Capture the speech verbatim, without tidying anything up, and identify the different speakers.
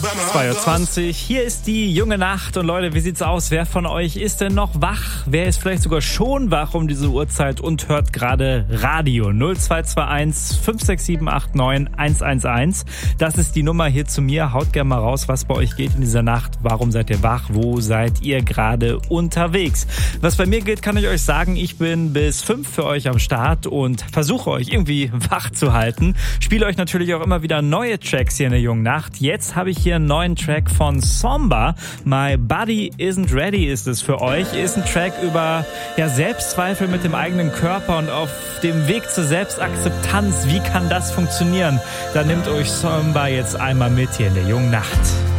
Speaker 1: zwei Uhr zwanzig, hier ist die junge Nacht und Leute, wie sieht's aus? Wer von euch ist denn noch wach? Wer ist vielleicht sogar schon wach um diese Uhrzeit und hört gerade Radio? null zwei zwei eins fünf sechs sieben acht neun eins eins eins. Das ist die Nummer hier zu mir. Haut gerne mal raus, was bei euch geht in dieser Nacht. Warum seid ihr wach? Wo seid ihr gerade unterwegs? Was bei mir geht, kann ich euch sagen, ich bin bis fünf für euch am Start und versuche euch irgendwie wach zu halten. Spiele euch natürlich auch immer wieder neue Tracks hier in der jungen Nacht. Jetzt habe ich hier einen neuen Track von Somba. My Body Isn't Ready ist es für euch. Ist ein Track über ja, Selbstzweifel mit dem eigenen Körper und auf dem Weg zur Selbstakzeptanz. Wie kann das funktionieren? Da nimmt euch Somba jetzt einmal mit hier in der jungen Nacht.